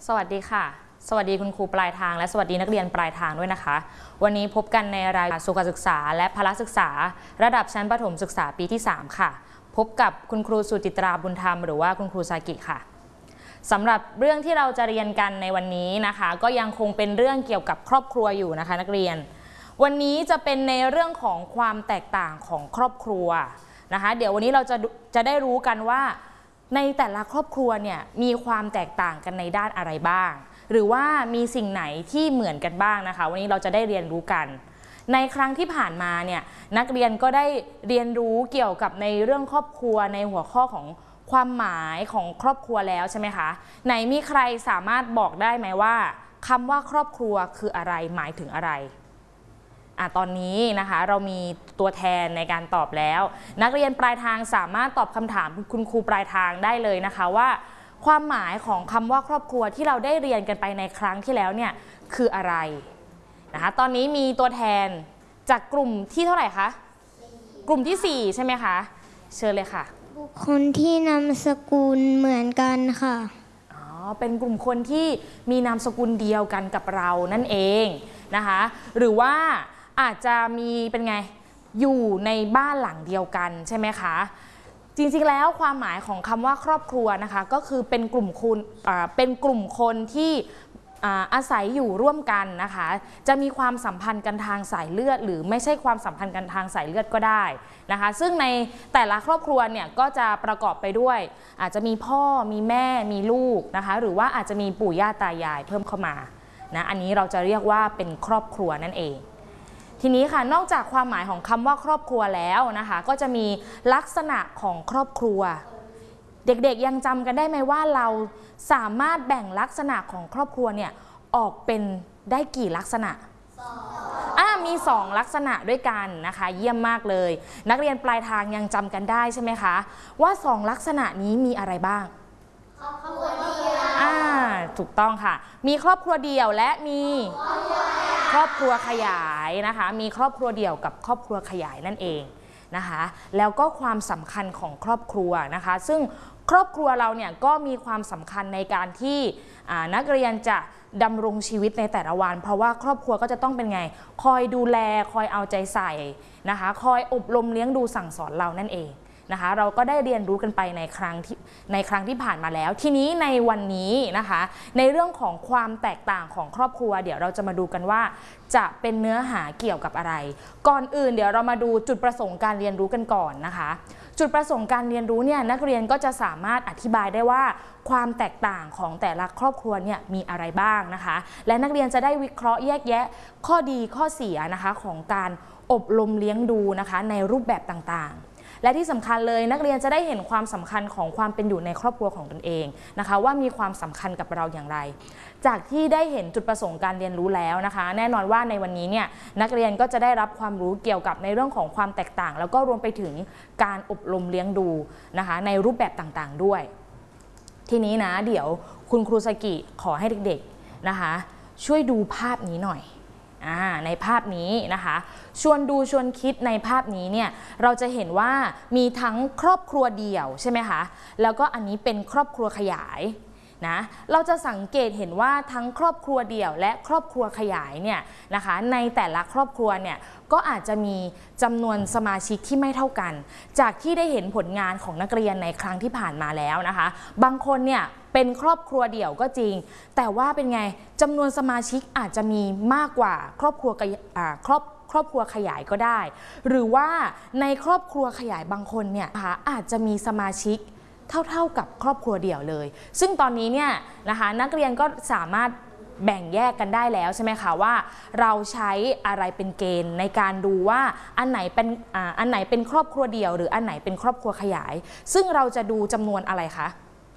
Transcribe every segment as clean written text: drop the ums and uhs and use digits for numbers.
สวัสดีค่ะสวัสดีคุณครูปลายทางและสวัสดีนักเรียนปลายทางด้วยนะคะวันนี้พบกันในรายการสุขศึกษาและพละศึกษาระดับชั้นประถมศึกษาปีที่3ค่ะพบกับคุณครูสุจิตราบุญธรรมหรือว่าคุณครูซากิค่ะสำหรับเรื่องที่เราจะเรียนกันในวันนี้นะคะก็ยังคงเป็นเรื่องเกี่ยวกับครอบครัวอยู่นะคะนักเรียนวันนี้จะเป็นในเรื่องของความแตกต่างของครอบครัวนะคะเดี๋ยววันนี้เราจะได้รู้กันว่าในแต่ละครอบครัวเนี่ยมีความแตกต่างกันในด้านอะไรบ้างหรือว่ามีสิ่งไหนที่เหมือนกันบ้างนะคะวันนี้เราจะได้เรียนรู้กันในครั้งที่ผ่านมาเนี่ยนักเรียนก็ได้เรียนรู้เกี่ยวกับในเรื่องครอบครัวในหัวข้อของความหมายของครอบครัวแล้วใช่ไหมคะไหนมีใครสามารถบอกได้ไหมว่าคำว่าครอบครัวคืออะไรหมายถึงอะไรตอนนี้นะคะเรามีตัวแทนในการตอบแล้วนักเรียนปลายทางสามารถตอบคำถามคุณครูปลายทางได้เลยนะคะว่าความหมายของคำว่าครอบครัวที่เราได้เรียนกันไปในครั้งที่แล้วเนี่ยคืออะไรนะคะตอนนี้มีตัวแทนจากกลุ่มที่เท่าไหร่คะกลุ่มที่4ใช่ไหมคะเชิญเลยค่ะบุคคลที่นามสกุลเหมือนกันค่ะเป็นกลุ่มคนที่มีนามสกุลเดียวกันกับเรานั่นเองนะคะหรือว่าอาจจะมีเป็นไงอยู่ในบ้านหลังเดียวกันใช่ไหมคะจริงๆแล้วความหมายของคำว่าครอบครัวนะคะก็คือเป็นกลุ่มคนที่อาศัยอยู่ร่วมกันนะคะจะมีความสัมพันธ์กันทางสายเลือดหรือไม่ใช่ความสัมพันธ์กันทางสายเลือดก็ได้นะคะซึ่งในแต่ละครอบครัวเนี่ยก็จะประกอบไปด้วยอาจจะมีพ่อมีแม่มีลูกนะคะหรือว่าอาจจะมีปู่ย่าตายายเพิ่มเข้ามานะอันนี้เราจะเรียกว่าเป็นครอบครัวนั่นเองทีนี้ค่ะนอกจากความหมายของคำว่าครอบครัวแล้วนะคะก็จะมีลักษณะของครอบครัวเด็กๆยังจำกันได้ไหมว่าเราสามารถแบ่งลักษณะของครอบครัวเนี่ยออกเป็นได้กี่ลักษณะมี2ลักษณะด้วยกันนะคะเยี่ยมมากเลยนักเรียนปลายทางยังจำกันได้ใช่ไหมคะว่า2ลักษณะนี้มีอะไรบ้างครอบครัวเดียวถูกต้องค่ะมีครอบครัวเดี่ยวและมีครอบครัวขยายนะคะมีครอบครัวเดี่ยวกับครอบครัวขยายนั่นเองนะคะแล้วก็ความสำคัญของครอบครัวนะคะซึ่งครอบครัวเราเนี่ยก็มีความสำคัญในการที่นักเรียนจะดำรงชีวิตในแต่ละวันเพราะว่าครอบครัวก็จะต้องเป็นไงคอยดูแลคอยเอาใจใส่นะคะคอยอบรมเลี้ยงดูสั่งสอนเรานั่นเองนะคะเราก็ได้เรียนรู้กันไปในครั้งที่ผ่านมาแล้วทีนี้ในวันนี้นะคะในเรื่องของความแตกต่างของครอบครัวเดี๋ยวเราจะมาดูกันว่าจะเป็นเนื้อหาเกี่ยวกับอะไรก่อนอื่นเดี๋ยวเรามาดูจุดประสงค์การเรียนรู้กันก่อนนะคะจุดประสงค์การเรียนรู้เนี่ยนักเรียนก็จะสามารถอธิบายได้ว่าความแตกต่างของแต่ละครอบครัวเนี่ยมีอะไรบ้างนะคะและนักเรียนจะได้วิเคราะห์แยกแยะข้อดีข้อเสียนะคะของการอบรมเลี้ยงดูนะคะในรูปแบบต่างๆและที่สำคัญเลยนักเรียนจะได้เห็นความสำคัญของความเป็นอยู่ในครอบครัวของตนเองนะคะว่ามีความสำคัญกับเราอย่างไรจากที่ได้เห็นจุดประสงค์การเรียนรู้แล้วนะคะแน่นอนว่าในวันนี้เนี่ยนักเรียนก็จะได้รับความรู้เกี่ยวกับในเรื่องของความแตกต่างแล้วก็รวมไปถึงการอบรมเลี้ยงดูนะคะในรูปแบบต่างๆด้วยทีนี้นะเดี๋ยวคุณครูสกิขอให้เด็กๆนะคะช่วยดูภาพนี้หน่อยในภาพนี้นะคะชวนดูชวนคิดในภาพนี้เนี่ยเราจะเห็นว่ามีทั้งครอบครัวเดี่ยวใช่ไหมคะแล้วก็อันนี้เป็นครอบครัวขยายนะเราจะสังเกตเห็นว่าทั้งครอบครัวเดี่ยวและครอบครัวขยายเนี่ยนะคะในแต่ละครอบครัวเนี่ยก็อาจจะมีจำนวนสมาชิกที่ไม่เท่ากันจากที่ได้เห็นผลงานของนักเรียนในครั้งที่ผ่านมาแล้วนะคะบางคนเนี่ยเป็นครอบครัวเดี่ยวก็จริงแต่ว่าเป็นไงจำนวนสมาชิกอาจจะมีมากกว่าครอบครัวขยายก็ได้หรือว่าในครอบครัวขยายบางคนเนี่ยอาจจะมีสมาชิกเท่ากับครอบครัวเดี่ยวเลยซึ่งตอนนี้เนี่ยนะคะนักเรียนก็สามารถแบ่งแยกกันได้แล้วใช่ไหมคะว่าเราใช้อะไรเป็นเกณฑ์ในการดูว่าอันไหนเป็นครอบครัวเดี่ยวหรืออันไหนเป็นครอบครัวขยายซึ่งเราจะดูจำนวนอะไรคะ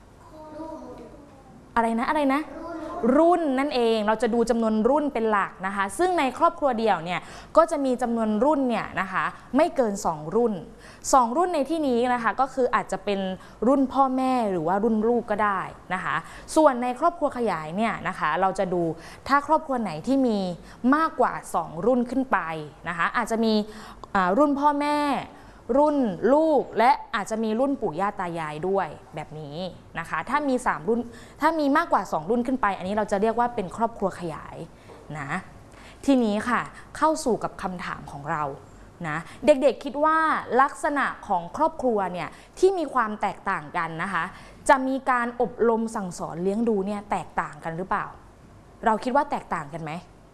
อะไรนะรุ่นนั่นเองเราจะดูจำนวนรุ่นเป็นหลักนะคะซึ่งในครอบครัวเดี่ยวเนี่ยก็จะมีจำนวนรุ่นเนี่ยนะคะไม่เกิน2รุ่นในที่นี้นะคะก็คืออาจจะเป็นรุ่นพ่อแม่หรือว่ารุ่นลูกก็ได้นะคะส่วนในครอบครัวขยายเนี่ยนะคะเราจะดูถ้าครอบครัวไหนที่มีมากกว่า2รุ่นขึ้นไปนะคะอาจจะมีรุ่นพ่อแม่รุ่นลูกและอาจจะมีรุ่นปู่ย่าตายายด้วยแบบนี้นะคะถ้ามี3รุ่นถ้ามีมากกว่า2รุ่นขึ้นไปอันนี้เราจะเรียกว่าเป็นครอบครัวขยายนะทีนี้ค่ะเข้าสู่กับคำถามของเรานะเด็กๆคิดว่าลักษณะของครอบครัวเนี่ยที่มีความแตกต่างกันนะคะจะมีการอบรมสั่งสอนเลี้ยงดูเนี่ยแตกต่างกันหรือเปล่าเราคิดว่าแตกต่างกันไหม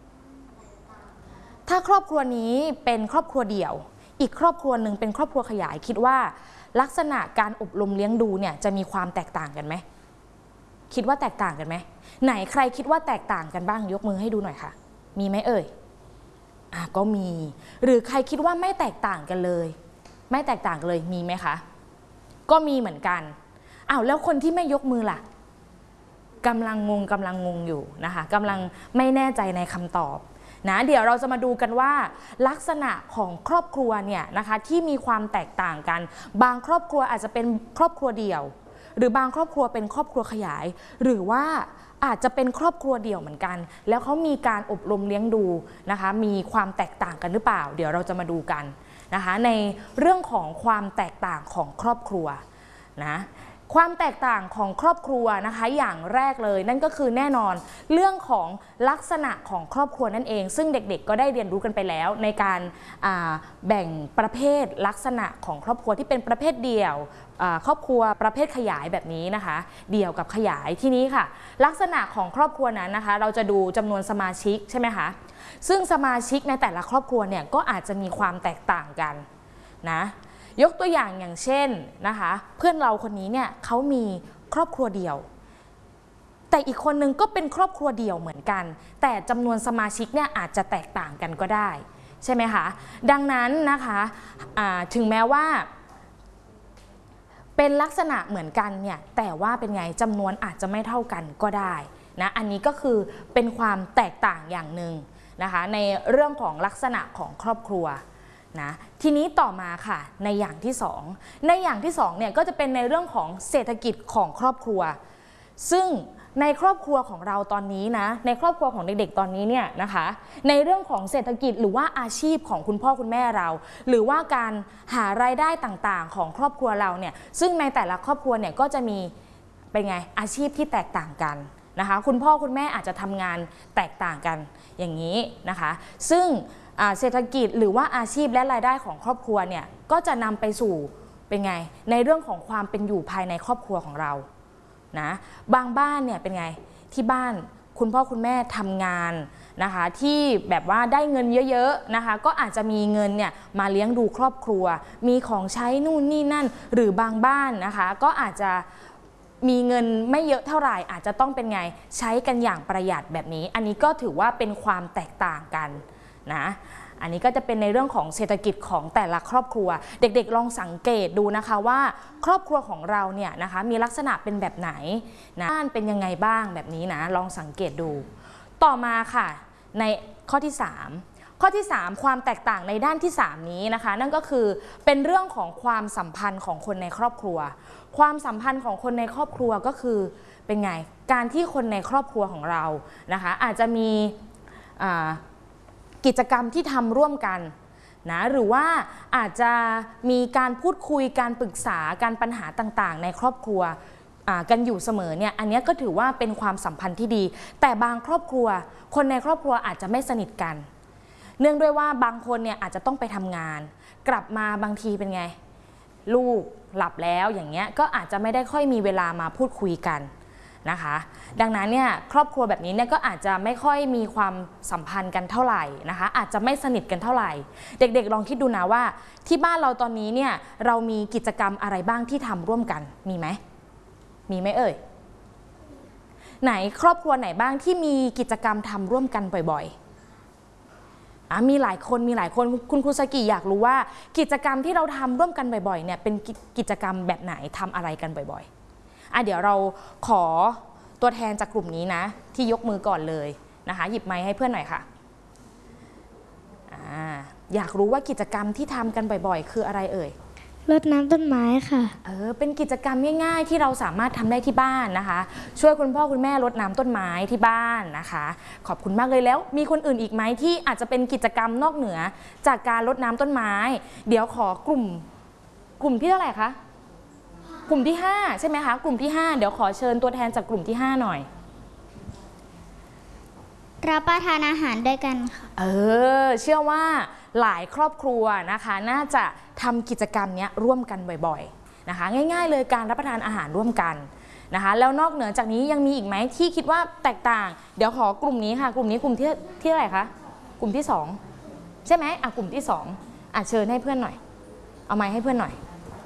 ถ้าครอบครัวนี้เป็นครอบครัวเดี่ยวอีกครอบครัวหนึ่งเป็นครอบครัวขยายคิดว่าลักษณะการอบรมเลี้ยงดูเนี่ยจะมีความแตกต่างกันไหมคิดว่าแตกต่างกันไหมไหนใครคิดว่าแตกต่างกันบ้างยกมือให้ดูหน่อยค่ะมีไหมเอ่ยก็มีหรือใครคิดว่าไม่แตกต่างกันเลยไม่แตกต่างกันเลยมีไหมคะก็มีเหมือนกันแล้วคนที่ไม่ยกมือล่ะกำลังงงอยู่นะคะกำลังไม่แน่ใจในคำตอบนะเดี๋ยวเราจะมาดูกันว่าลักษณะของครอบครัวเนี่ยนะคะที่มีความแตกต่างกันบางครอบครัวอาจจะเป็นครอบครัวเดี่ยวหรือบางครอบครัวเป็นครอบครัวขยายหรือว่าอาจจะเป็นครอบครัวเดี่ยวเหมือนกันแล้วเขามีการอบรมเลี้ยงดูนะคะมีความแตกต่างกันหรือเปล่าเดี๋ยวเราจะมาดูกันนะคะในเรื่องของความแตกต่างของครอบครัวนะความแตกต่างของครอบครัวนะคะอย่างแรกเลยนั่นก็คือแน่นอนเรื่องของลักษณะของครอบครัวนั่นเองซึ่งเด็กๆก็ได้เรียนรู้กันไปแล้วในการแบ่งประเภทลักษณะของครอบครัวที่เป็นประเภทเดี่ยวครอบครัวประเภทขยายแบบนี้นะคะเดี่ยวกับขยายที่นี้ค่ะลักษณะของครอบครัวนั้นนะคะเราจะดูจำนวนสมาชิกใช่ไหมคะซึ่งสมาชิกในแต่ละครอบครัวเนี่ยก็อาจจะมีความแตกต่างกันนะยกตัวอย่างเช่นนะคะเพื่อนเราคนนี้เนี่ยเขามีครอบครัวเดี่ยวแต่อีกคนนึงก็เป็นครอบครัวเดี่ยวเหมือนกันแต่จำนวนสมาชิกเนี่ยอาจจะแตกต่างกันก็ได้ใช่ไหมคะดังนั้นนะคะถึงแม้ว่าเป็นลักษณะเหมือนกันเนี่ยแต่ว่าเป็นไงจำนวนอาจจะไม่เท่ากันก็ได้นะอันนี้ก็คือเป็นความแตกต่างอย่างหนึ่งนะคะในเรื่องของลักษณะของครอบครัวนะทีนี้ต่อมาค่ะในอย่างที่2เนี่ยก็จะเป็นในเรื่องของเศรษฐกิจของครอบครัวซึ่งในครอบครัวของเราตอนนี้นะในครอบครัวของเด็กๆตอนนี้เนี่ยนะคะในเรื่องของเศรษฐกิจหรือว่าอาชีพของคุณพ่อคุณแม่เราหรือว่าการหารายได้ต่างๆของครอบครัวเราเนี่ยซึ่งในแต่ละครอบครัวเนี่ยก็จะมีเป็นไงอาชีพที่แตกต่างกันนะคะคุณพ่อคุณแม่อาจจะทำงานแตกต่างกันอย่างนี้นะคะซึ่งเศรษฐกิจหรือว่าอาชีพและรายได้ของครอบครัวเนี่ยก็จะนำไปสู่เป็นไงในเรื่องของความเป็นอยู่ภายในครอบครัวของเรานะบางบ้านเนี่ยเป็นไงที่บ้านคุณพ่อคุณแม่ทำงานนะคะที่แบบว่าได้เงินเยอะๆนะคะก็อาจจะมีเงินเนี่ยมาเลี้ยงดูครอบครัวมีของใช้นู่นนี่นั่นหรือบางบ้านนะคะก็อาจจะมีเงินไม่เยอะเท่าไหร่อาจจะต้องเป็นไงใช้กันอย่างประหยัดแบบนี้อันนี้ก็ถือว่าเป็นความแตกต่างกันนะอันนี้ก็จะเป็นในเรื่องของเศรษฐกิจของแต่ละครอบครัวเด็กๆลองสังเกตดูนะคะว่าครอบครัวของเราเนี่ยนะคะมีลักษณะเป็นแบบไหนนะบ้านเป็นยังไงบ้างแบบนี้นะลองสังเกตดูต่อมาค่ะในข้อที่3ความแตกต่างในด้านที่3นี้นะคะนั่นก็คือเป็นเรื่องของความสัมพันธ์ของคนในครอบครัวความสัมพันธ์ของคนในครอบครัวก็คือเป็นไงการที่คนในครอบครัวของเรานะคะอาจจะมีกิจกรรมที่ทำร่วมกันนะหรือว่าอาจจะมีการพูดคุยการปรึกษาการปัญหาต่างๆในครอบครัวกันอยู่เสมอเนี่ยอันนี้ก็ถือว่าเป็นความสัมพันธ์ที่ดีแต่บางครอบครัวคนในครอบครัวอาจจะไม่สนิทกันเนื่องด้วยว่าบางคนเนี่ยอาจจะต้องไปทำงานกลับมาบางทีเป็นไงลูกหลับแล้วอย่างเงี้ยก็อาจจะไม่ได้ค่อยมีเวลามาพูดคุยกันนะคะดังนั้นเนี่ยครอบครัวแบบนี้เนี่ยก็อาจจะไม่ค่อยมีความสัมพันธ์กันเท่าไหร่นะคะอาจจะไม่สนิทกันเท่าไหร่เด็กๆลองคิดดูนะว่าที่บ้านเราตอนนี้เนี่ยเรามีกิจกรรมอะไรบ้างที่ทำร่วมกันมีไหมเอ่ยไหนครอบครัวไหนบ้างที่มีกิจกรรมทำร่วมกันบ่อยๆมีหลายคนคุณครูสกิอยากรู้ว่ากิจกรรมที่เราทำร่วมกันบ่อยๆเนี่ยเป็นกิจกรรมแบบไหนทำอะไรกันบ่อยๆเดี๋ยวเราขอตัวแทนจากกลุ่มนี้นะที่ยกมือก่อนเลยนะคะหยิบไมค์ให้เพื่อนหน่อยค่ะอยากรู้ว่ากิจกรรมที่ทำกันบ่อยๆคืออะไรเอ่ยรดน้ำต้นไม้ค่ะเป็นกิจกรรมง่ายๆที่เราสามารถทำได้ที่บ้านนะคะช่วยคุณพ่อคุณแม่รดน้ำต้นไม้ที่บ้านนะคะขอบคุณมากเลยแล้วมีคนอื่นอีกไหมที่อาจจะเป็นกิจกรรมนอกเหนือจากการรดน้ำต้นไม้เดี๋ยวขอกลุ่มกลุ่มที่เท่าไหร่คะกลุ่มที่5ใช่ไหมคะกลุ่มที่5เดี๋ยวขอเชิญตัวแทนจากกลุ่มที่5หน่อยรับประทานอาหารด้วยกันค่ะเชื่อว่าหลายครอบครัวนะคะน่าจะทำกิจกรรมนี้ร่วมกันบ่อยๆนะคะง่ายๆเลยการรับประทานอาหารร่วมกันนะคะแล้วนอกเหนือจากนี้ยังมีอีกไหมที่คิดว่าแตกต่างเดี๋ยวขอกลุ่มนี้ค่ะกลุ่มนี้กลุ่มที่อะไรคะกลุ่มที่2ใช่ไหมกลุ่มที่2เชิญให้เพื่อนหน่อยเอาไมค์ให้เพื่อนหน่อย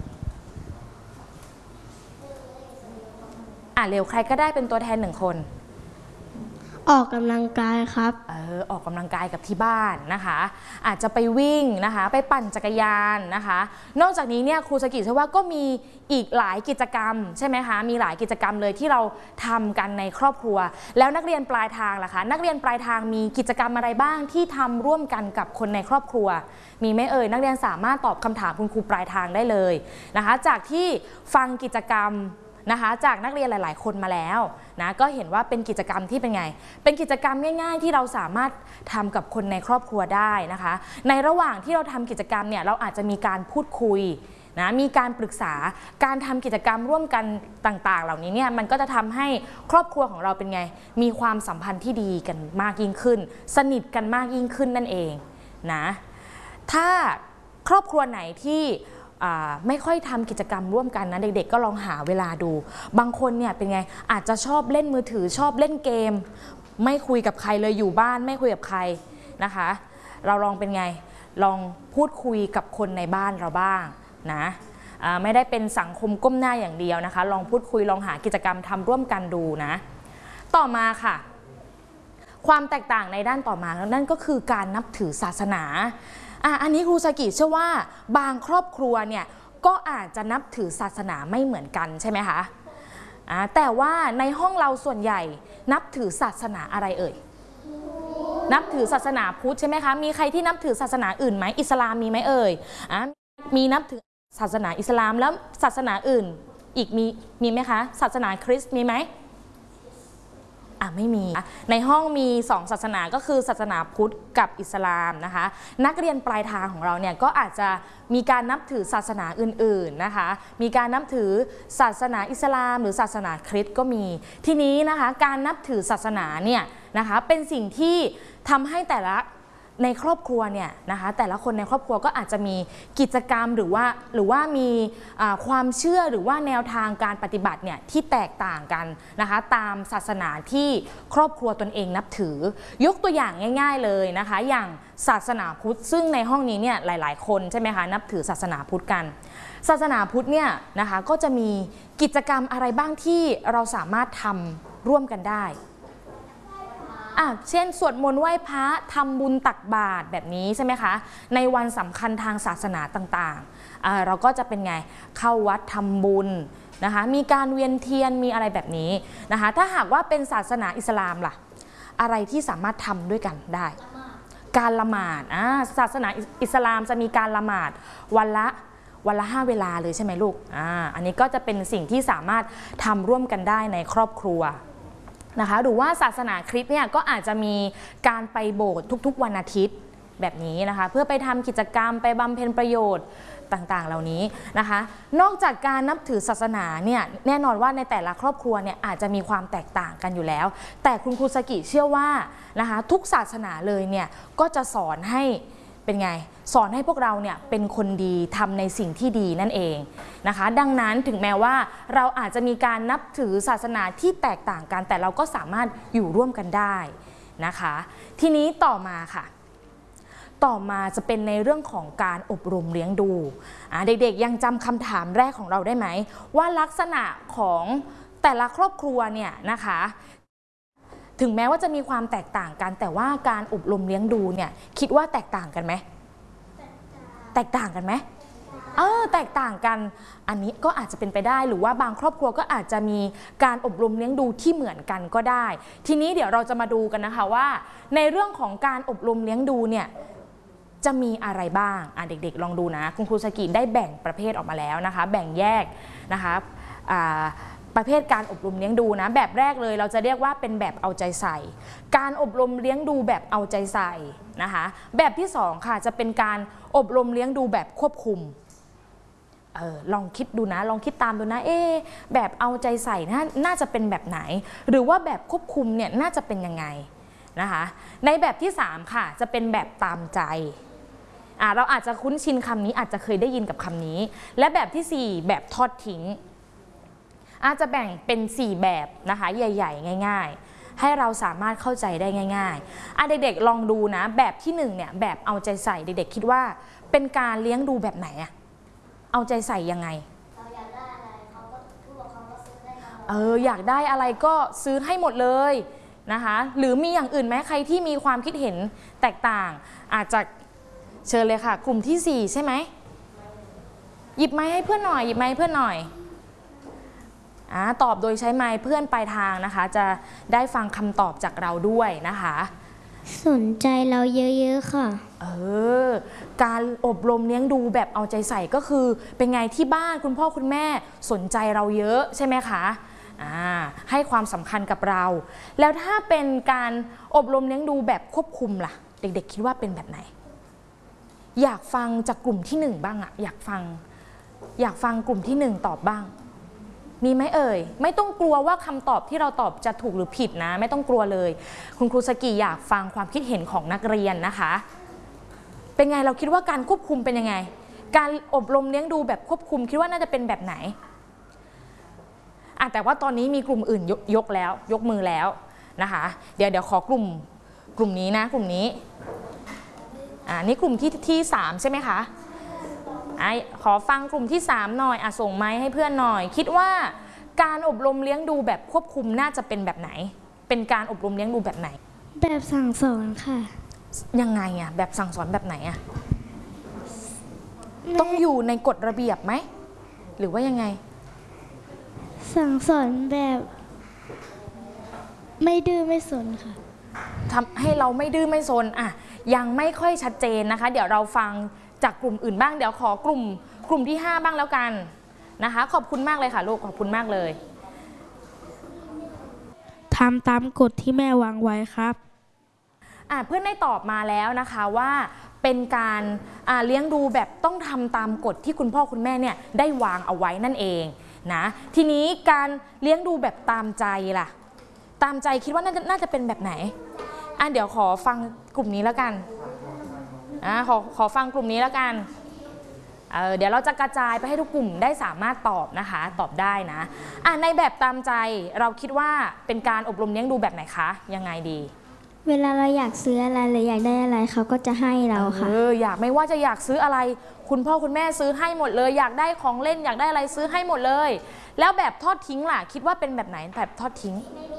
เร็วใครก็ได้เป็นตัวแทน1 คนออกกำลังกายครับออกกำลังกายกับที่บ้านนะคะอาจจะไปวิ่งนะคะไปปั่นจักรยานนะคะนอกจากนี้เนี่ยครูสกิเชื่อว่าก็มีอีกหลายกิจกรรมใช่ไหมคะมีหลายกิจกรรมเลยที่เราทำกันในครอบครัวแล้วนักเรียนปลายทางล่ะคะนักเรียนปลายทางมีกิจกรรมอะไรบ้างที่ทำร่วมกันกับคนในครอบครัวมีไหมนักเรียนสามารถตอบคำถามคุณครูปลายทางได้เลยนะคะจากที่ฟังกิจกรรมนะคะจากนักเรียนหลายๆคนมาแล้วนะก็เห็นว่าเป็นกิจกรรมที่เป็นไงเป็นกิจกรรมง่ายๆที่เราสามารถทำกับคนในครอบครัวได้นะคะในระหว่างที่เราทำกิจกรรมเนี่ยเราอาจจะมีการพูดคุยนะมีการปรึกษาการทำกิจกรรมร่วมกันต่างๆเหล่านี้เนี่ยมันก็จะทำให้ครอบครัวของเราเป็นไงมีความสัมพันธ์ที่ดีกันมากยิ่งขึ้นสนิทกันมากยิ่งขึ้นนั่นเองนะถ้าครอบครัวไหนที่ไม่ค่อยทำกิจกรรมร่วมกันนะเด็กๆก็ลองหาเวลาดูบางคนเนี่ยเป็นไงอาจจะชอบเล่นมือถือชอบเล่นเกมไม่คุยกับใครเลยอยู่บ้านไม่คุยกับใครนะคะเราลองเป็นไงลองพูดคุยกับคนในบ้านเราบ้างนะไม่ได้เป็นสังคมก้มหน้าอย่างเดียวนะคะลองพูดคุยลองหากิจกรรมทำร่วมกันดูนะต่อมาค่ะความแตกต่างในด้านต่อมานั่นก็คือการนับถือศาสนาอันนี้ครูสกิเชื่อว่าบางครอบครัวเนี่ยก็อาจจะนับถือศาสนาไม่เหมือนกันใช่ไหมคะแต่ว่าในห้องเราส่วนใหญ่นับถือศาสนาอะไรเอ่ยนับถือศาสนาพุทธใช่ไหมคะมีใครที่นับถือศาสนาอื่นไหมอิสลามมีไหมเอ่ยมีนับถือศาสนาอิสลามแล้วศาสนาอื่นอีกมีไหมคะศาสนาคริสต์มีไหมไม่มีในห้องมี2ศาสนาก็คือศาสนาพุทธกับอิสลามนะคะนักเรียนปลายทางของเราเนี่ยก็อาจจะมีการนับถือศาสนาอื่นๆนะคะมีการนับถือศาสนาอิสลามหรือศาสนาคริสต์ก็มีทีนี้นะคะการนับถือศาสนาเนี่ยนะคะเป็นสิ่งที่ทำให้แต่ละในครอบครัวเนี่ยนะคะแต่ละคนในครอบครัวก็อาจจะมีกิจกรรมหรือว่ามีความเชื่อหรือว่าแนวทางการปฏิบัติเนี่ยที่แตกต่างกันนะคะตามศาสนาที่ครอบครัวตนเองนับถือยกตัวอย่างง่ายๆเลยนะคะอย่างศาสนาพุทธซึ่งในห้องนี้เนี่ยหลายๆคนใช่ไหมคะนับถือศาสนาพุทธกันศาสนาพุทธเนี่ยนะคะก็จะมีกิจกรรมอะไรบ้างที่เราสามารถทำร่วมกันได้เช่นสวดมนต์ไหว้พระทำบุญตักบาตรแบบนี้ใช่ไหมคะในวันสำคัญทางศาสนาต่างๆเราก็จะเป็นไงเข้าวัดทำบุญนะคะมีการเวียนเทียนมีอะไรแบบนี้นะคะถ้าหากว่าเป็นศาสนาอิสลามล่ะอะไรที่สามารถทำด้วยกันได้การละหมาดศาสนาอิสลามจะมีการละหมาดวันละ5 เวลาเลยใช่ไหมลูกอันนี้ก็จะเป็นสิ่งที่สามารถทำร่วมกันได้ในครอบครัวนะคะหรือว่าศาสนาคริสต์เนี่ยก็อาจจะมีการไปโบสถ์ทุกๆวันอาทิตย์แบบนี้นะคะเพื่อไปทำกิจกรรมไปบำเพ็ญประโยชน์ต่างๆเหล่านี้นะคะนอกจากการนับถือศาสนาเนี่ยแน่นอนว่าในแต่ละครอบครัวเนี่ยอาจจะมีความแตกต่างกันอยู่แล้วแต่คุณครูสกิเชื่อว่านะคะทุกศาสนาเลยเนี่ยก็จะสอนให้เป็นไงสอนให้พวกเราเนี่ยเป็นคนดีทำในสิ่งที่ดีนั่นเองนะคะดังนั้นถึงแม้ว่าเราอาจจะมีการนับถือศาสนาที่แตกต่างกันแต่เราก็สามารถอยู่ร่วมกันได้นะคะทีนี้ต่อมาค่ะต่อมาจะเป็นในเรื่องของการอบรมเลี้ยงดูเด็กๆยังจำคำถามแรกของเราได้ไหมว่าลักษณะของแต่ละครอบครัวเนี่ยนะคะถึงแม้ว่าจะมีความแตกต่างกันแต่ว่าการอบรมเลี้ยงดูเนี่ยคิดว่าแตกต่างกันไหมแตกต่างกันไหมแตกต่างกันอันนี้ก็อาจจะเป็นไปได้หรือว่าบางครอบครัวก็อาจจะมีการอบรมเลี้ยงดูที่เหมือนกันก็ได้ทีนี้เดี๋ยวเราจะมาดูกันนะคะว่าในเรื่องของการอบรมเลี้ยงดูเนี่ยจะมีอะไรบ้างเด็กๆลองดูนะคุณครูสกิได้แบ่งประเภทออกมาแล้วนะคะแบ่งแยกนะคะประเภทการอบรมเลี้ยงดูนะแบบแรกเลยเราจะเรียกว่าเป็นแบบเอาใจใส่การอบรมเลี้ยงดูแบบเอาใจใส่นะคะแบบที่2ค่ะจะเป็นการอบรมเลี้ยงดูแบบควบคุมลองคิดดูนะลองคิดตามดูนะแบบเอาใจใส่น่าจะเป็นแบบไหนหรือว่าแบบควบคุมเนี่ยน่าจะเป็นยังไงนะคะในแบบที่3ค่ะจะเป็นแบบตามใจเราอาจจะคุ้นชินคำนี้อาจจะเคยได้ยินกับคำนี้และแบบที่4แบบทอดทิ้งอาจจะแบ่งเป็น4แบบนะคะใหญ่ๆง่ายๆให้เราสามารถเข้าใจได้ง่ายๆเด็กๆลองดูนะแบบที่1เนี่ยแบบเอาใจใส่เด็กๆคิดว่าเป็นการเลี้ยงดูแบบไหนเอาใจใส่ยังไงเราอยากได้อะไรเขาก็พูดกับเขาว่าซื้อได้อยากได้อะไรก็ซื้อให้หมดเลยนะคะหรือมีอย่างอื่นไหมใครที่มีความคิดเห็นแตกต่างอาจจะเชิญเลยค่ะกลุ่มที่4ใช่ไหมหยิบไม้ให้เพื่อนหน่อยหยิบไม้ให้เพื่อนหน่อยตอบโดยใช้ไมค์เพื่อนปลายทางนะคะจะได้ฟังคำตอบจากเราด้วยนะคะสนใจเราเยอะๆค่ะการอบรมเลี้ยงดูแบบเอาใจใส่ก็คือเป็นไงที่บ้านคุณพ่อคุณแม่สนใจเราเยอะใช่ไหมคะให้ความสำคัญกับเราแล้วถ้าเป็นการอบรมเลี้ยงดูแบบควบคุมล่ะเด็กๆคิดว่าเป็นแบบไหนอยากฟังจากกลุ่มที่1บ้างอยากฟังกลุ่มที่1ตอบบ้างมีไหมไม่ต้องกลัวว่าคำตอบที่เราตอบจะถูกหรือผิดนะไม่ต้องกลัวเลยคุณครูสกีอยากฟังความคิดเห็นของนักเรียนนะคะเป็นไงเราคิดว่าการควบคุมเป็นยังไงการอบรมเลี้ยงดูแบบควบคุมคิดว่าน่าจะเป็นแบบไหนแต่ว่าตอนนี้มีกลุ่มอื่นยกมือแล้วนะคะเดี๋ยวขอกลุ่มนี้นะกลุ่มนี้นี่กลุ่มที่3ใช่ไหมคะขอฟังกลุ่มที่3หน่อยส่งไมค์ให้เพื่อนหน่อยคิดว่าการอบรมเลี้ยงดูแบบควบคุมน่าจะเป็นแบบไหนเป็นการอบรมเลี้ยงดูแบบไหนแบบสั่งสอนค่ะยังไงแบบสั่งสอนแบบไหนต้องอยู่ในกฎระเบียบไหมหรือว่ายังไงสั่งสอนแบบไม่ดื้อไม่สนค่ะทำให้เราไม่ดื้อไม่สนยังไม่ค่อยชัดเจนนะคะเดี๋ยวเราฟังจากกลุ่มอื่นบ้างเดี๋ยวขอกลุ่มที่5บ้างแล้วกันนะคะขอบคุณมากเลยค่ะลูกขอบคุณมากเลยทำตามกฎที่แม่วางไว้ครับเพื่อนได้ตอบมาแล้วนะคะว่าเป็นการเลี้ยงดูแบบต้องทำตามกฎที่คุณพ่อคุณแม่เนี่ยได้วางเอาไว้นั่นเองนะทีนี้การเลี้ยงดูแบบตามใจล่ะตามใจคิดว่าน่าจะเป็นแบบไหนเดี๋ยวขอฟังกลุ่มนี้แล้วกันขอฟังกลุ่มนี้แล้วกันเดี๋ยวเราจะกระจายไปให้ทุกกลุ่มได้สามารถตอบนะคะตอบได้นะในแบบตามใจเราคิดว่าเป็นการอบรมเลี้ยงดูแบบไหนคะยังไงดีเวลาเราอยากซื้ออะไรหรืออยากได้อะไรเขาก็จะให้เราค่ะอยากไม่ว่าจะอยากซื้ออะไรคุณพ่อคุณแม่ซื้อให้หมดเลยอยากได้ของเล่นอยากได้อะไรซื้อให้หมดเลยแล้วแบบทอดทิ้งล่ะคิดว่าเป็นแบบไหนแบบทอดทิ้ง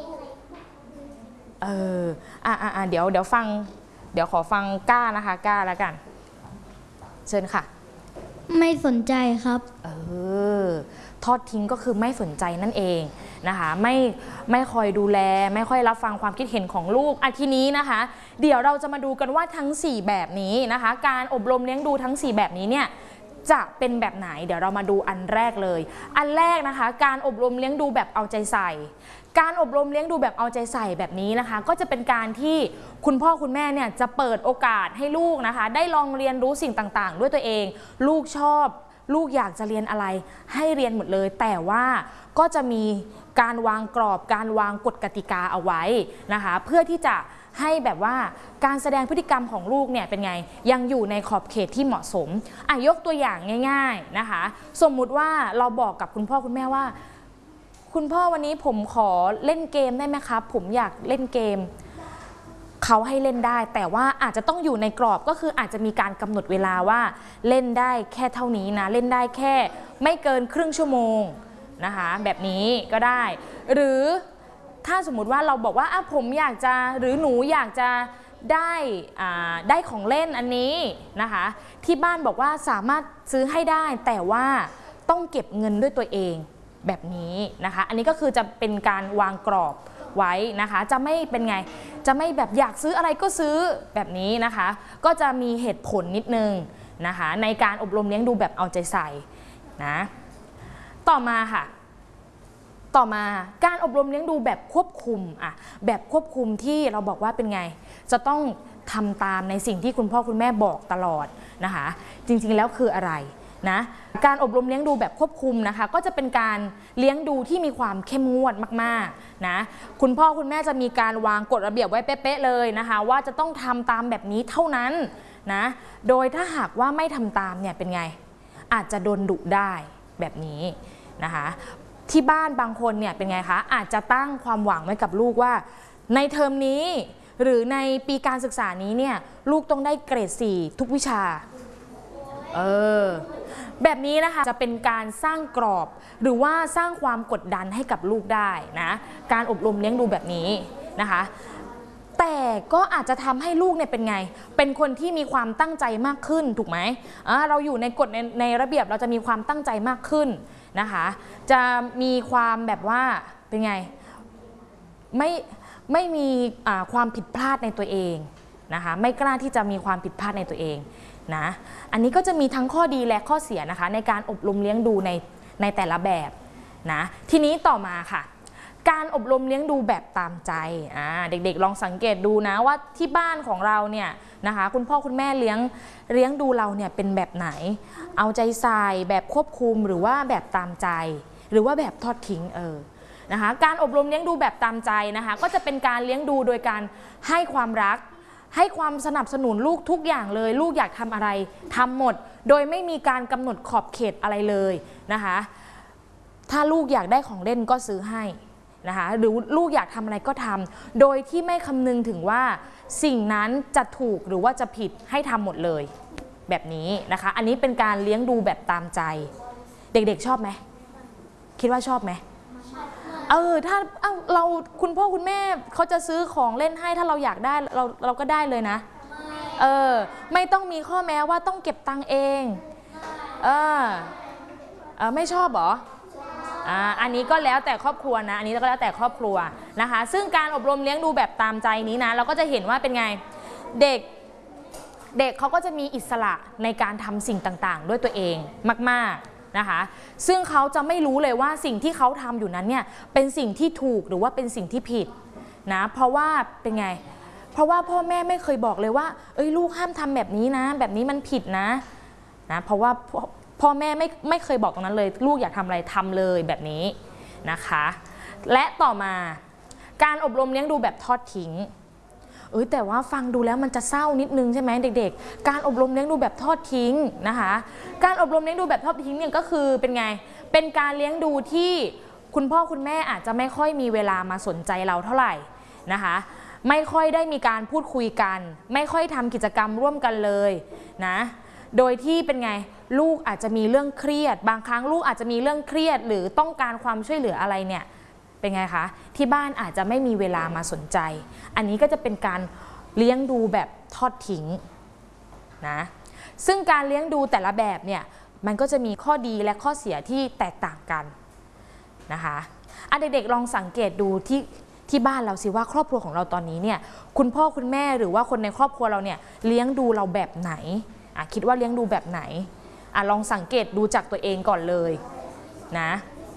เดี๋ยวฟังเดี๋ยวขอฟังก้านะคะก้าแล้วกันเชิญค่ะไม่สนใจครับทอดทิ้งก็คือไม่สนใจนั่นเองนะคะไม่คอยดูแลไม่ค่อยรับฟังความคิดเห็นของลูกทีนี้นะคะเดี๋ยวเราจะมาดูกันว่าทั้ง4แบบนี้นะคะการอบรมเลี้ยงดูทั้ง4แบบนี้เนี่ยจะเป็นแบบไหนเดี๋ยวเรามาดูอันแรกเลยอันแรกนะคะการอบรมเลี้ยงดูแบบเอาใจใส่การอบรมเลี้ยงดูแบบเอาใจใส่แบบนี้นะคะก็จะเป็นการที่คุณพ่อคุณแม่เนี่ยจะเปิดโอกาสให้ลูกนะคะได้ลองเรียนรู้สิ่งต่างๆด้วยตัวเองลูกชอบลูกอยากจะเรียนอะไรให้เรียนหมดเลยแต่ว่าก็จะมีการวางกรอบการวางกฎกติกาเอาไว้นะคะเพื่อที่จะให้แบบว่าการแสดงพฤติกรรมของลูกเนี่ยเป็นไงยังอยู่ในขอบเขตที่เหมาะสมยกตัวอย่างง่ายๆนะคะสมมุติว่าเราบอกกับคุณพ่อคุณแม่ว่าคุณพ่อวันนี้ผมขอเล่นเกมได้ไหมครับผมอยากเล่นเกมเขาให้เล่นได้แต่ว่าอาจจะต้องอยู่ในกรอบก็คืออาจจะมีการกำหนดเวลาว่าเล่นได้แค่เท่านี้นะเล่นได้แค่ไม่เกินครึ่งชั่วโมงนะคะแบบนี้ก็ได้หรือถ้าสมมุติว่าเราบอกว่าผมอยากจะหรือหนูอยากจะได้ของเล่นอันนี้นะคะที่บ้านบอกว่าสามารถซื้อให้ได้แต่ว่าต้องเก็บเงินด้วยตัวเองแบบนี้นะคะอันนี้ก็คือจะเป็นการวางกรอบไว้นะคะจะไม่เป็นไงจะไม่แบบอยากซื้ออะไรก็ซื้อแบบนี้นะคะก็จะมีเหตุผลนิดนึงนะคะในการอบรมเลี้ยงดูแบบเอาใจใส่นะต่อมาค่ะต่อมาการอบรมเลี้ยงดูแบบควบคุมแบบควบคุมที่เราบอกว่าเป็นไงจะต้อง ทำตามในสิ่งที่คุณพ่อคุณแม่บอกตลอดนะคะจริงๆแล้วคืออะไรนะการอบรมเลี้ยงดูแบบควบคุมนะคะก็จะเป็นการเลี้ยงดูที่มีความเข้มงวดมากๆนะคุณพ่อคุณแม่จะมีการวางกฎระเบียบไว้เป๊ะๆเลยนะคะว่าจะต้องทำตามแบบนี้เท่านั้นนะโดยถ้าหากว่าไม่ทำตามเนี่ยเป็นไงอาจจะโดนดุได้แบบนี้นะคะที่บ้านบางคนเนี่ยเป็นไงคะอาจจะตั้งความหวังไว้กับลูกว่าในเทอมนี้หรือในปีการศึกษานี้เนี่ยลูกต้องได้เกรด 4 ทุกวิชาแบบนี้นะคะจะเป็นการสร้างกรอบหรือว่าสร้างความกดดันให้กับลูกได้นะการอบรมเลี้ยงดูแบบนี้นะคะแต่ก็อาจจะทำให้ลูกเนี่ยเป็นไงเป็นคนที่มีความตั้งใจมากขึ้นถูกไหมเราอยู่ในกฎในระเบียบเราจะมีความตั้งใจมากขึ้นนะคะจะมีความแบบว่าเป็นไงไม่มีความผิดพลาดในตัวเองนะคะไม่กล้าที่จะมีความผิดพลาดในตัวเองนะอันนี้ก็จะมีทั้งข้อดีและข้อเสียนะคะในการอบรมเลี้ยงดูในแต่ละแบบนะทีนี้ต่อมาค่ะการอบรมเลี้ยงดูแบบตามใจเด็กๆลองสังเกตดูนะว่าที่บ้านของเราเนี่ยนะคะคุณพ่อคุณแม่เลี้ยงดูเราเนี่ยเป็นแบบไหนเอาใจใส่แบบควบคุมหรือว่าแบบตามใจหรือว่าแบบทอดทิ้งนะคะการอบรมเลี้ยงดูแบบตามใจนะคะก็จะเป็นการเลี้ยงดูโดยการให้ความรักให้ความสนับสนุนลูกทุกอย่างเลยลูกอยากทำอะไรทำหมดโดยไม่มีการกำหนดขอบเขตอะไรเลยนะคะถ้าลูกอยากได้ของเล่นก็ซื้อให้นะคะหรือลูกอยากทำอะไรก็ทำโดยที่ไม่คำนึงถึงว่าสิ่งนั้นจะถูกหรือว่าจะผิดให้ทำหมดเลยแบบนี้นะคะอันนี้เป็นการเลี้ยงดูแบบตามใจเด็กๆชอบไหมคิดว่าชอบไหมถ้าเราคุณพ่อคุณแม่เขาจะซื้อของเล่นให้ถ้าเราอยากได้เราก็ได้เลยนะไม่ต้องมีข้อแม้ว่าต้องเก็บตังค์เองไม่ชอบหรออันนี้ก็แล้วแต่ครอบครัวนะอันนี้ก็แล้วแต่ครอบครัวนะคะซึ่งการอบรมเลี้ยงดูแบบตามใจนี้นะเราก็จะเห็นว่าเป็นไงเด็กเขาก็จะมีอิสระในการทำสิ่งต่างๆด้วยตัวเองมากๆนะคะซึ่งเขาจะไม่รู้เลยว่าสิ่งที่เขาทำอยู่นั้นเนี่ยเป็นสิ่งที่ถูกหรือว่าเป็นสิ่งที่ผิดนะเพราะว่าเป็นไงเพราะว่าพ่อแม่ไม่เคยบอกเลยว่าลูกห้ามทำแบบนี้นะแบบนี้มันผิดนะเพราะว่าพ่อแม่ไม่เคยบอกตรงนั้นเลยลูกอยากทำอะไรทำเลยแบบนี้นะคะและต่อมาการอบรมเลี้ยงดูแบบทอดทิ้งแต่ว่าฟังดูแล้วมันจะเศร้านิดนึงใช่ไหมเด็กๆการอบรมเลี้ยงดูแบบทอดทิ้งนะคะการอบรมเลี้ยงดูแบบทอดทิ้งเนี่ยก็คือเป็นไงเป็นการเลี้ยงดูที่คุณพ่อคุณแม่อาจจะไม่ค่อยมีเวลามาสนใจเราเท่าไหร่นะคะไม่ค่อยได้มีการพูดคุยกันไม่ค่อยทำกิจกรรมร่วมกันเลยนะโดยที่เป็นไงลูกอาจจะมีเรื่องเครียดบางครั้งลูกอาจจะมีเรื่องเครียดหรือต้องการความช่วยเหลืออะไรเนี่ยเป็นไงคะที่บ้านอาจจะไม่มีเวลามาสนใจอันนี้ก็จะเป็นการเลี้ยงดูแบบทอดทิ้งนะซึ่งการเลี้ยงดูแต่ละแบบเนี่ยมันก็จะมีข้อดีและข้อเสียที่แตกต่างกันนะคะเด็กๆลองสังเกตดูที่บ้านเราสิว่าครอบครัวของเราตอนนี้เนี่ยคุณพ่อคุณแม่หรือว่าคนในครอบครัวเราเนี่ยเลี้ยงดูเราแบบไหนคิดว่าเลี้ยงดูแบบไหนลองสังเกตดูจากตัวเองก่อนเลยนะ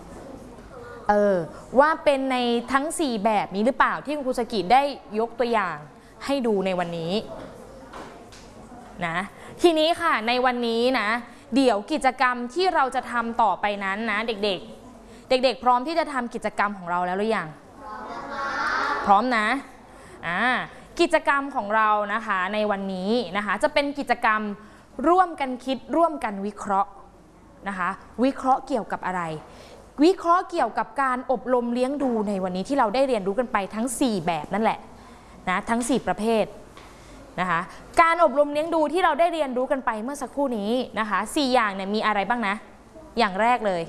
ว่าเป็นในทั้ง4แบบนี้หรือเปล่าที่คุณครูสกิได้ยกตัวอย่างให้ดูในวันนี้นะทีนี้ค่ะในวันนี้นะเดี๋ยวกิจกรรมที่เราจะทำต่อไปนั้นนะเด็กๆพร้อมที่จะทำกิจกรรมของเราแล้วหรือยังพร้อมนะกิจกรรมของเรานะคะในวันนี้นะคะจะเป็นกิจกรรมร่วมกันคิดร่วมกันวิเคราะห์นะคะวิเคราะห์เกี่ยวกับอะไรวิเคราะห์เกี่ยวกับการอบรมเลี้ยงดูในวันนี้ที่เราได้เรียนรู้กันไปทั้ง4แบบนั่นแหละนะทั้ง4ประเภทนะคะการอบรมเลี้ยงดูที่เราได้เรียนรู้กันไปเมื่อสักครู่นี้นะคะ4อย่างเนี่ยมีอะไรบ้างนะอย่างแรกเลย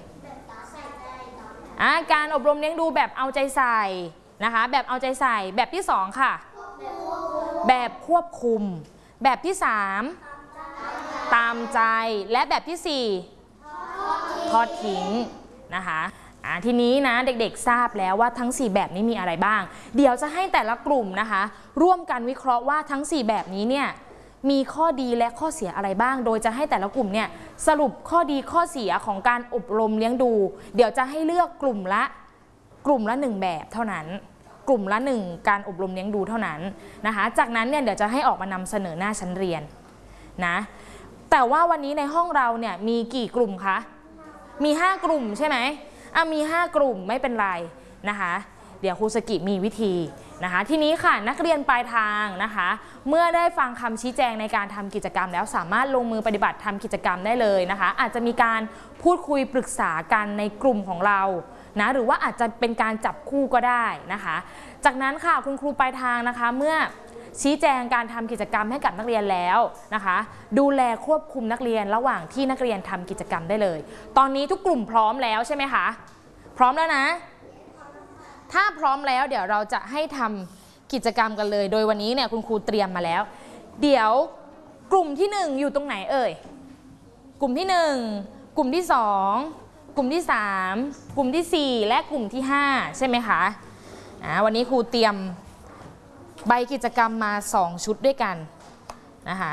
การอบรมเลี้ยงดูแบบเอาใจใส่นะคะแบบเอาใจใส่แบบที่2ค่ะแบบควบคุมแบบที่3ตามใจและแบบที่4ทอดทิ้งนะคะทีนี้นะเด็กๆทราบแล้วว่าทั้ง4แบบนี้มีอะไรบ้างเดี๋ยวจะให้แต่ละกลุ่มนะคะร่วมกันวิเคราะห์ว่าทั้ง4แบบนี้เนี่ยมีข้อดีและข้อเสียอะไรบ้างโดยจะให้แต่ละกลุ่มเนี่ยสรุปข้อดีข้อเสียของการอบรมเลี้ยงดูเดี๋ยวจะให้เลือกกลุ่มละ1แบบเท่านั้นกลุ่มละ1การอบรมเลี้ยงดูเท่านั้นนะคะจากนั้นเนี่ยเดี๋ยวจะให้ออกมานำเสนอหน้าชั้นเรียนนะแต่ว่าวันนี้ในห้องเราเนี่ยมีกี่กลุ่มคะมี5กลุ่มใช่ไหมมี5กลุ่มไม่เป็นไรนะคะเดี๋ยวครูสกิมีวิธีนะคะทีนี้ค่ะนักเรียนปลายทางนะคะเมื่อได้ฟังคำชี้แจงในการทำกิจกรรมแล้วสามารถลงมือปฏิบัติทำกิจกรรมได้เลยนะคะอาจจะมีการพูดคุยปรึกษากันในกลุ่มของเรานะหรือว่าอาจจะเป็นการจับคู่ก็ได้นะคะจากนั้นค่ะคุณครูปลายทางนะคะเมื่อชี้แจงการทำกิจกรรมให้กับนักเรียนแล้วนะคะดูแลควบคุมนักเรียนระหว่างที่นักเรียนทำกิจกรรมได้เลยตอนนี้ทุกกลุ่มพร้อมแล้วใช่ไหมคะพร้อมแล้วนะถ้าพร้อมแล้วเดี๋ยวเราจะให้ทำกิจกรรมกันเลยโดยวันนี้เนี่ยคุณครูเตรียมมาแล้วเดี๋ยวกลุ่มที่1อยู่ตรงไหนเอ่ยกลุ่มที่1กลุ่มที่2กลุ่มที่3กลุ่มที่4และกลุ่มที่5ใช่ไหมคะวันนี้ครูเตรียมใบกิจกรรมมา2ชุดด้วยกันนะคะ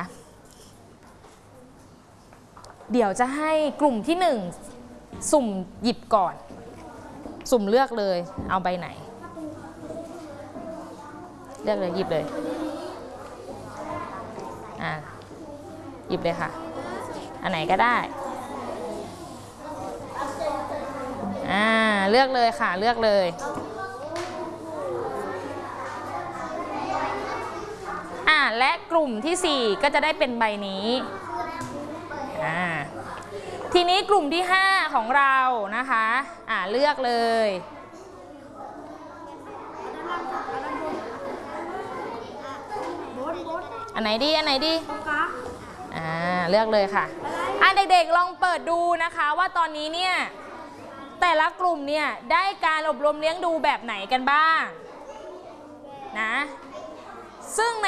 เดี๋ยวจะให้กลุ่มที่1สุ่มหยิบก่อนสุ่มเลือกเลยเอาใบไหนเลือกเลยหยิบเลยหยิบเลยค่ะอันไหนก็ได้เลือกเลยค่ะเลือกเลยและกลุ่มที่4ก็จะได้เป็นใบนี้ทีนี้กลุ่มที่5ของเรานะคะเลือกเลยอันไหนดีอันไหนดีเลือกเลยค่ะเด็กๆลองเปิดดูนะคะว่าตอนนี้เนี่ยแต่ละกลุ่มเนี่ยได้การอบรมเลี้ยงดูแบบไหนกันบ้างนะซึ่งใน